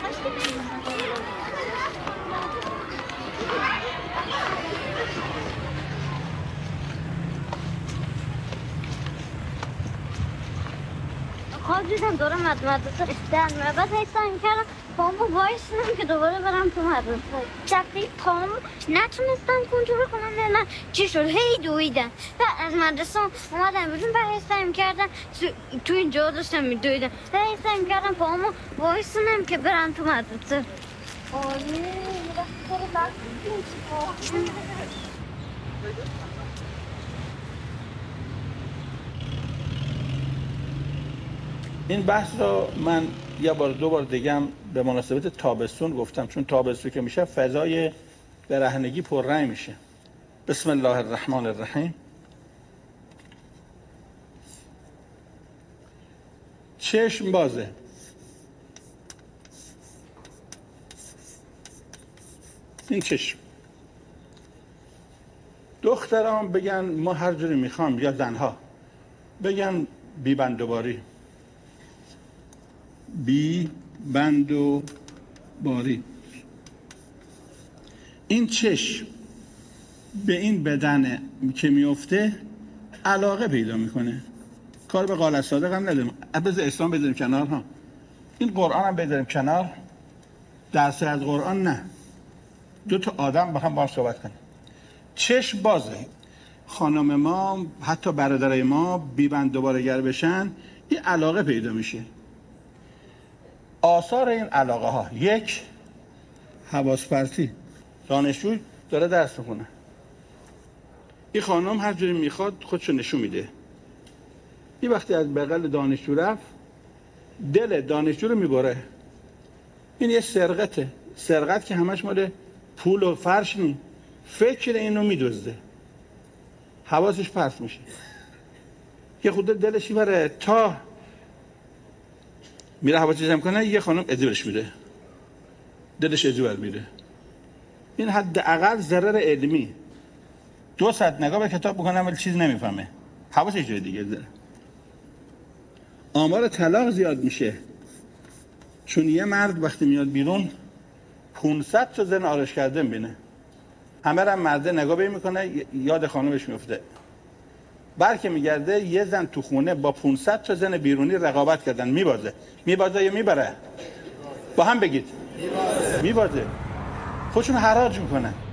خواب دیدم دارم مدرسه در بعد حساب میکردم پامو وایسنم که دوباره برم تو مدرسه. دفعه پامو نتونستم کنترل کنم، نه چی شد هی دویدم. بعد از مدرسه اومدم بیرون و حساب میکردم تو اینجا داشتم میدویدم و حساب میکردم پامو وایسنم که برم تو مدرسه. این بحث رو من یه بار دو بار دیگه هم به مناسبت تابستون گفتم، چون تابستون که میشه فضای برهنگی پررنگ میشه. بسم الله الرحمن الرحیم. چشم بازه. این چشم. دختران بگن ما هر جوری میخوام، یا زنها بگن بی بندوباری. بی بندوباری. این چشم به این بدن که میفته علاقه پیدا میکنه. کار به قال صادق هم نداریم. بذار اسلام بذاریم کنار ها. این قرآن هم بذاریم کنار. درس از قرآن نه. دو تا آدم با هم باید صحبت کنیم. چشم بازه. خانم ما حتی برادرای ما بی بندوباره گر بشن این علاقه پیدا میشه. آثار این علاقه ها: یک، حواس پرتی. دانشجو داره درس میخونه، این خانم هر جوری میخواد خودشو نشون میده. این وقتی از بغل دانشجو رفت دل دانشجو رو میبره. این یه سرقته. سرقت که همش مال پول و فرش نی، فکر اینو میدزده، حواسش پرت میشه. یه خود دلش میبره تا میره حواسش جمع کنه، یه خانم ادیبش میده، دلش ادیبر میره. این حداقل ضرر علمی. 200 نگاه به کتاب بکنم ولی چیز نمیفهمه، حواسش جای دیگه داره. آمار طلاق زیاد میشه چون یه مرد وقتی میاد بیرون 500 تا زن آرش کرده میبینه. همه هم مرده نگاه میکنه یاد خانمش میفته. برکه میگرده یه زن تو خونه با 500 تا زن بیرونی رقابت کردن. میبازه یا میبره؟ با هم بگید. میبازه. خودشون حراج میکنن.